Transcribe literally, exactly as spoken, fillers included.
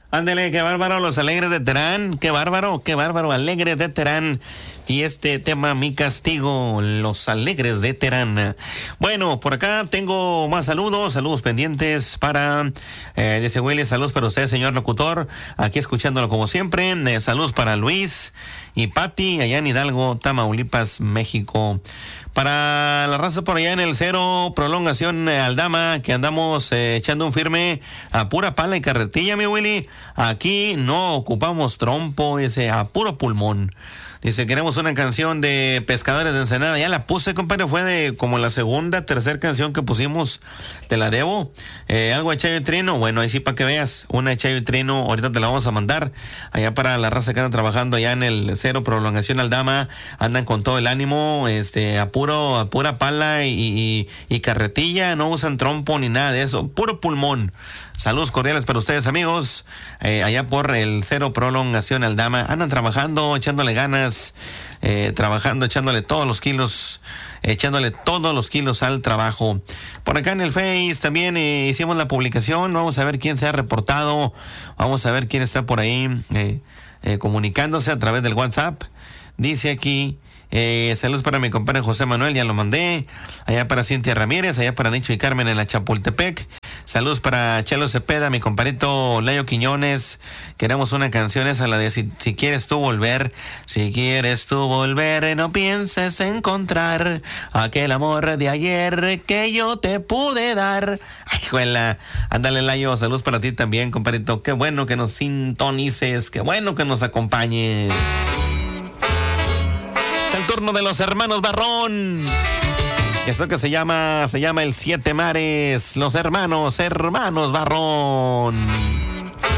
Ándele, qué bárbaro, los alegres de Terán, qué bárbaro, qué bárbaro, alegres de Terán. Y este tema, Mi Castigo, los alegres de Terán. Bueno, por acá tengo más saludos, saludos pendientes para, eh, dice Willy, saludos para usted, señor locutor, aquí escuchándolo como siempre. Eh, saludos para Luis y Pati, allá en Hidalgo, Tamaulipas, México. Para la raza por allá en el cero, prolongación eh, Aldama, que andamos eh, echando un firme a pura pala y carretilla, mi Willy. Aquí no ocupamos trompo, ese a puro pulmón. Dice, queremos una canción de Pescadores de Ensenada. Ya la puse, compadre, fue de como la segunda, tercera canción que pusimos. Te la debo. Eh, algo de Chayo y Trino. Bueno, ahí sí para que veas. Una de Chayo y Trino, ahorita te la vamos a mandar. Allá para la raza que anda trabajando allá en el cero, prolongación Aldama. Andan con todo el ánimo, este, a puro, a pura pala y, y, y carretilla. No usan trompo ni nada de eso. Puro pulmón. Saludos cordiales para ustedes, amigos, eh, allá por el cero prolongación Aldama. Andan trabajando, echándole ganas, eh, trabajando, echándole todos los kilos, echándole todos los kilos al trabajo. Por acá en el Face también eh, hicimos la publicación. Vamos a ver quién se ha reportado. Vamos a ver quién está por ahí eh, eh, comunicándose a través del WhatsApp. Dice aquí... Eh, saludos para mi compadre José Manuel, ya lo mandé. Allá para Cintia Ramírez, allá para Nicho y Carmen en la Chapultepec. Saludos para Chelo Cepeda, mi compadrito Leo Quiñones. Queremos una canción, esa la de si, si quieres tú volver. Si quieres tú volver, no pienses encontrar aquel amor de ayer que yo te pude dar. Ay, juela, ándale, Layo, saludos para ti también, compadrito. Qué bueno que nos sintonices, qué bueno que nos acompañes. Turno de los hermanos Barrón. Esto que se llama, se llama el Siete Mares. Los hermanos, hermanos Barrón.